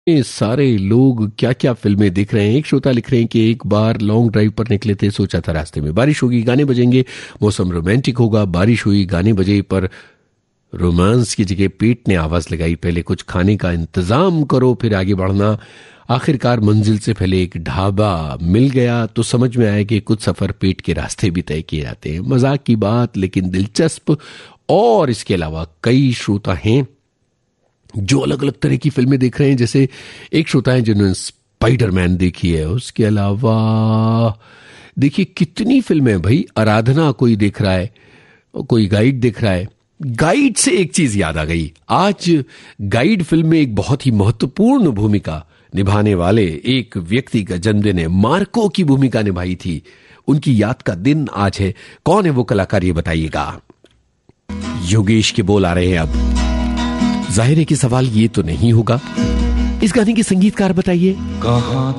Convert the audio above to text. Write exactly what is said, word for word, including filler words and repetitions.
ये सारे लोग क्या क्या फिल्में देख रहे हैं। एक श्रोता लिख रहे हैं कि एक बार लॉन्ग ड्राइव पर निकले थे, सोचा था रास्ते में बारिश होगी, गाने बजेंगे, मौसम रोमांटिक होगा, बारिश हुई, गाने बजे, पर रोमांस की जगह पेट ने आवाज लगाई, पहले कुछ खाने का इंतजाम करो फिर आगे बढ़ना। आखिरकार मंजिल से पहले एक ढाबा मिल गया तो समझ में आया कि कुछ सफर पेट के रास्ते भी तय किए जाते हैं। मजाक की बात लेकिन दिलचस्प। और इसके अलावा कई श्रोता हैं जो अलग अलग तरह की फिल्में देख रहे हैं। जैसे एक श्रोता है जिन्होंने स्पाइडरमैन देखी है। उसके अलावा देखिए कितनी फिल्में भाई, आराधना कोई देख रहा है, कोई गाइड देख रहा है। गाइड से एक चीज याद आ गई, आज गाइड फिल्म में एक बहुत ही महत्वपूर्ण भूमिका निभाने वाले एक व्यक्ति का जन्मदिन है। मार्को की भूमिका निभाई थी, उनकी याद का दिन आज है। कौन है वो कलाकार, ये बताइएगा। योगेश के बोल आ रहे हैं अब। जाहिर है कि सवाल ये तो नहीं होगा, इस गाने के संगीतकार बताइए। कहां